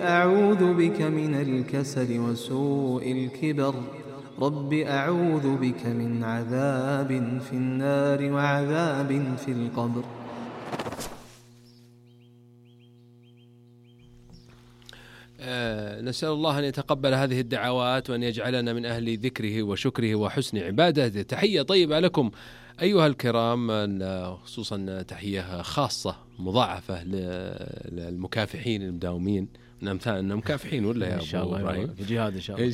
أعوذ بك من الكسل وسوء الكبر. رب أعوذ بك من عذاب في النار وعذاب في القبر. نسأل الله أن يتقبل هذه الدعوات وأن يجعلنا من أهل ذكره وشكره وحسن عبادته. تحية طيبة لكم أيها الكرام، خصوصا تحية خاصة مضاعفة للمكافحين المداومين. نمثال مكافحين ولا يا إن شاء أبو الله إبراهيم في جهاد إن شاء الله.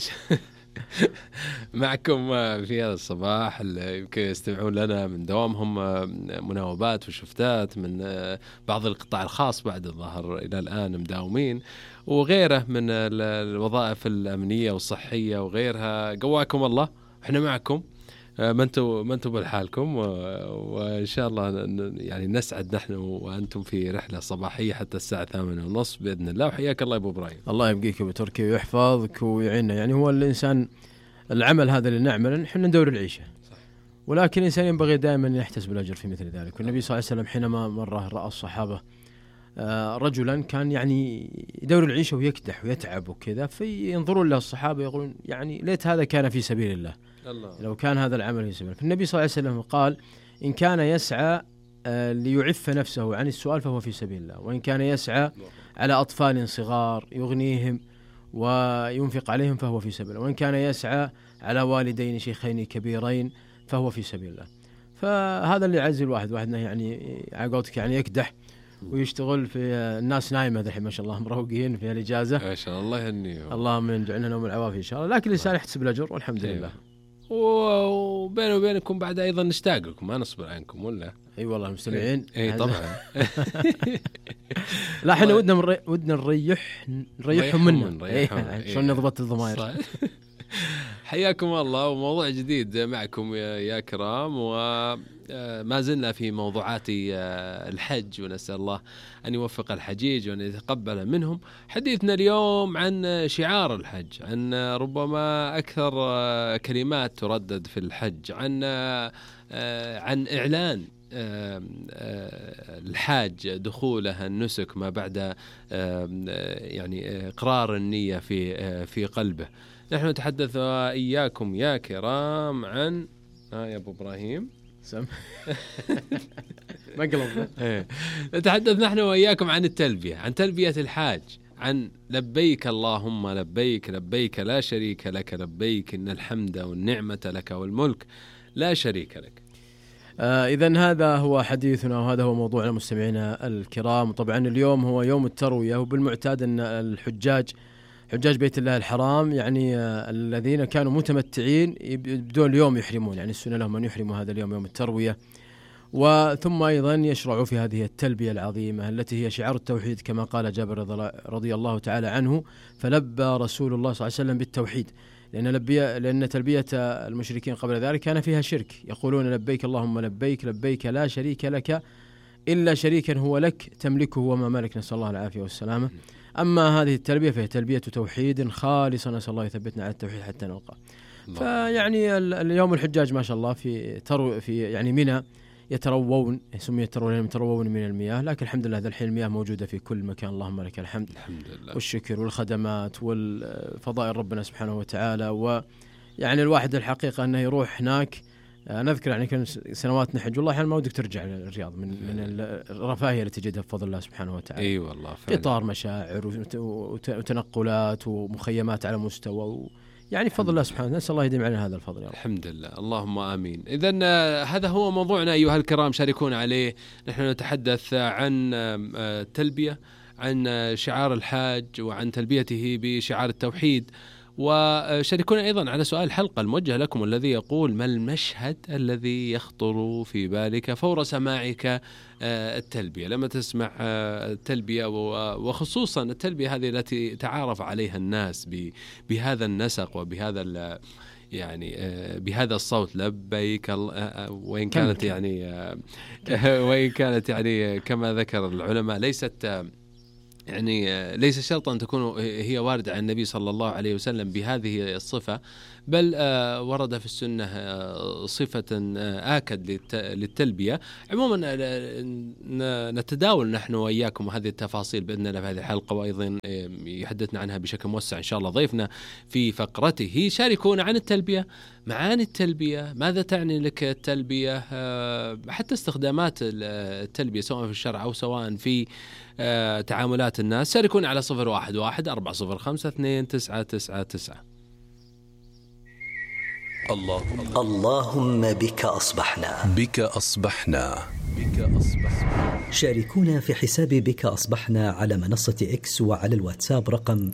معكم في هذا الصباح اللي يمكن يستمعون لنا من دوامهم مناوبات وشفتات من بعض القطاع الخاص بعد الظهر إلى الآن مداومين، وغيره من الوظائف الأمنية والصحية وغيرها. قواكم الله، احنا معكم، ما انتم بالحالكم، وإن شاء الله يعني نسعد نحن وأنتم في رحلة صباحية حتى الساعة 8:30 بإذن الله. وحياك الله أبو إبراهيم. الله يبقيك أبو تركي ويحفظك ويعيننا. يعني هو الإنسان العمل هذا اللي نعمله نحن ندور العيشة، ولكن الإنسان ينبغي دائما أن يحتسب الأجر في مثل ذلك. والنبي صلى الله عليه وسلم حينما رأى الصحابة رجلا كان يعني يدور العيشة ويكدح ويتعب وكذا، فينظرون له الصحابة يقولون يعني ليت هذا كان في سبيل الله، لو كان هذا العمل في سبيل الله. النبي صلى الله عليه وسلم قال إن كان يسعى ليعف نفسه عن السؤال فهو في سبيل الله، وإن كان يسعى على أطفال صغار يغنيهم وينفق عليهم فهو في سبيل الله، وإن كان يسعى على والدين شيخين كبيرين فهو في سبيل الله. فهذا اللي يعزي واحدنا يعني عقوتك يعني يكدح ويشتغل في الناس نايمة الحين ما شاء الله مروقين في الإجازة ما شاء الله يهنيهم، اللهم يجعلنا نوم العوافي إن شاء الله. لكن الإنسان يحتسب الأجر والحمد لله. وبيني وبينكم بعد أيضا نشتاق لكم، ما نصبر عنكم ولا؟ أي والله المستمعين. أي طبعا. لا احنا ودنا نريحهم منا شلون نضبط الضمائر. حياكم الله، وموضوع جديد معكم يا كرام، وما زلنا في موضوعات الحج، ونسأل الله أن يوفق الحجيج وأن يتقبل منهم. حديثنا اليوم عن شعار الحج، عن ربما أكثر كلمات تردد في الحج، عن إعلان الحاج دخوله النسك ما بعد يعني إقرار النية في قلبه. نحن نتحدث وإياكم يا كرام عن يا أبو إبراهيم ما قلب. نتحدث نحن وإياكم عن التلبية، عن تلبية الحاج، عن لبيك اللهم لبيك، لبيك لا شريك لك لبيك، إن الحمد والنعمة لك والملك لا شريك لك. إذن هذا هو حديثنا وهذا هو موضوعنا مستمعينا الكرام. طبعا اليوم هو يوم التروية، وبالمعتاد أن الحجاج حجاج بيت الله الحرام يعني الذين كانوا متمتعين يبدون اليوم يحرمون، يعني السنة لهم أن يحرموا هذا اليوم يوم التروية، وثم أيضا يشرعوا في هذه التلبية العظيمة التي هي شعار التوحيد كما قال جابر رضي الله تعالى عنه: فلبى رسول الله صلى الله عليه وسلم بالتوحيد، لأن تلبية المشركين قبل ذلك كان فيها شرك، يقولون لبيك اللهم لبيك، لبيك لا شريك لك إلا شريكا هو لك تملكه وما ملك، نسأل الله العافية والسلامة. أما هذه التلبية فهي تلبية توحيد خالصة، نسأل الله يثبتنا على التوحيد حتى نلقى. فيعني اليوم الحجاج ما شاء الله في يعني منى يتروون، سمي يتروون من المياه، لكن الحمد لله ذا الحين المياه موجودة في كل مكان، اللهم لك الحمد والشكر والخدمات والفضائل ربنا سبحانه وتعالى. ويعني الواحد الحقيقة أنه يروح هناك، نذكر يعني كان سنوات نحج والله يعني ما ودك ترجع للرياض من الرفاهية التي تجدها بفضل الله سبحانه وتعالى. اي والله فعلا. قطار مشاعر وتنقلات ومخيمات على مستوى يعني بفضل الله سبحانه، نسأل الله يديم علينا هذا الفضل يا رب. الحمد لله، اللهم آمين. إذن هذا هو موضوعنا أيها الكرام، شاركونا عليه. نحن نتحدث عن التلبية، عن شعار الحاج، وعن تلبيته بشعار التوحيد. وشاركونا أيضا على سؤال الحلقة الموجه لكم الذي يقول: ما المشهد الذي يخطر في بالك فور سماعك التلبية، لما تسمع التلبية، وخصوصا التلبية هذه التي تعارف عليها الناس بهذا النسق وبهذا يعني بهذا الصوت لبيك، وإن كانت يعني كما ذكر العلماء يعني ليس شرطا أن تكون هي واردة عن النبي صلى الله عليه وسلم بهذه الصفة، بل ورد في السنة صفة آكد للتلبية. عموما نتداول نحن وإياكم هذه التفاصيل بإذن الله في هذه الحلقة، وأيضا يحدثنا عنها بشكل موسع إن شاء الله ضيفنا في فقرته. شاركونا عن التلبية، معاني التلبية، ماذا تعني لك التلبية، حتى استخدامات التلبية سواء في الشرع أو سواء في تعاملات الناس. شاركونا على 0114052999. اللهم بك أصبحنا. شاركونا في حساب بك أصبحنا على منصة إكس وعلى الواتساب رقم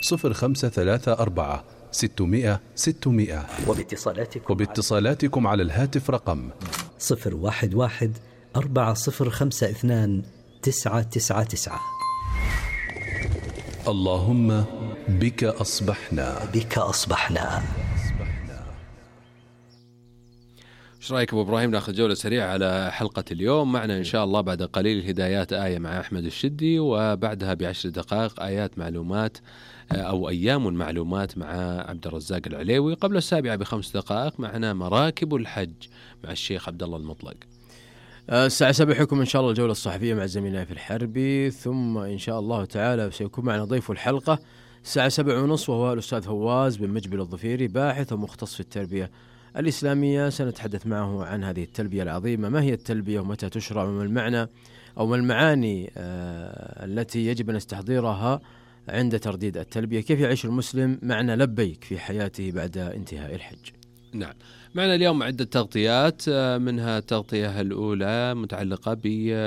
0534 وباتصالاتكم على الهاتف رقم 011 4052 999. اللهم بك أصبحنا. ايش رايك ابو ابراهيم ناخذ جوله سريعه على حلقه اليوم؟ معنا ان شاء الله بعد قليل الهدايات آية مع احمد الشدي، وبعدها ب10 دقائق آيات معلومات او ايام معلومات مع عبد الرزاق العليوي. قبل 7 ب5 دقائق معنا مراكب الحج مع الشيخ عبد الله المطلق. الساعة 7 حكم إن شاء الله الجولة الصحفية مع زميلنا في الحربي، ثم إن شاء الله تعالى سيكون معنا ضيف الحلقة الساعة 7:30 وهو الأستاذ فواز بن مجبل الظفيري، باحث ومختص في التربية الإسلامية. سنتحدث معه عن هذه التلبية العظيمة، ما هي التلبية ومتى تشرع وما المعنى أو ما المعاني التي يجب أن نستحضرها عند ترديد التلبية، كيف يعيش المسلم معنى لبيك في حياته بعد انتهاء الحج. نعم، معنا اليوم عدة تغطيات، منها التغطية الأولى متعلقة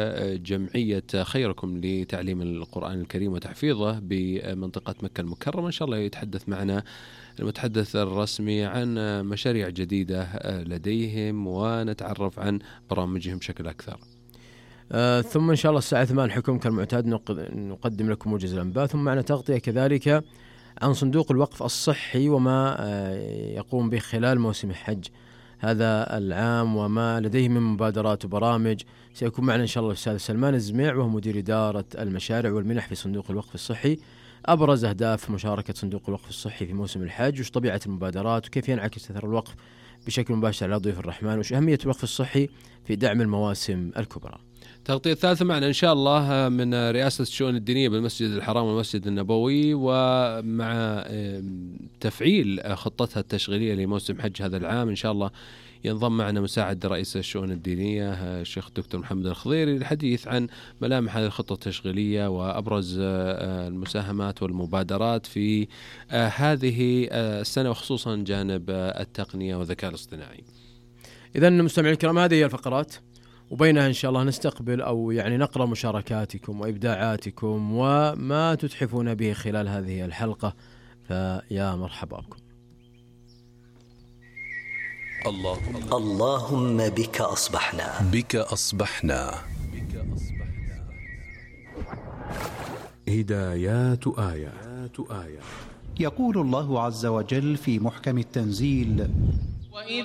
بجمعية خيركم لتعليم القرآن الكريم وتحفيظه بمنطقة مكة المكرمة. إن شاء الله يتحدث معنا المتحدث الرسمي عن مشاريع جديدة لديهم ونتعرف عن برامجهم بشكل أكثر. ثم إن شاء الله الساعة 8 حكم كالمعتاد نقدم لكم موجز الأنباء، ثم معنا تغطية كذلك عن صندوق الوقف الصحي وما يقوم به خلال موسم الحج هذا العام وما لديه من مبادرات وبرامج. سيكون معنا إن شاء الله الأستاذ سلمان الزميع وهو مدير إدارة المشاريع والمنح في صندوق الوقف الصحي. أبرز أهداف مشاركة صندوق الوقف الصحي في موسم الحج، وش طبيعة المبادرات وكيف ينعكس أثر الوقف بشكل مباشر على ضيوف الرحمن، وش أهمية الوقف الصحي في دعم المواسم الكبرى. التغطية الثالثة معنا إن شاء الله من رئاسة الشؤون الدينية بالمسجد الحرام والمسجد النبوي، ومع تفعيل خطتها التشغيلية لموسم حج هذا العام إن شاء الله ينضم معنا مساعد رئيس الشؤون الدينية الشيخ الدكتور محمد الخضيري للحديث عن ملامح هذه الخطة التشغيلية وأبرز المساهمات والمبادرات في هذه السنة، وخصوصا جانب التقنية والذكاء الاصطناعي. إذن مستمعين الكرام، هذه هي الفقرات، وبينها إن شاء الله نستقبل أو يعني نقرأ مشاركاتكم وإبداعاتكم وما تتحفون به خلال هذه الحلقة، فيا مرحبا بكم. اللهم بك أصبحنا. هدايات آية. يقول الله عز وجل في محكم التنزيل: وإذ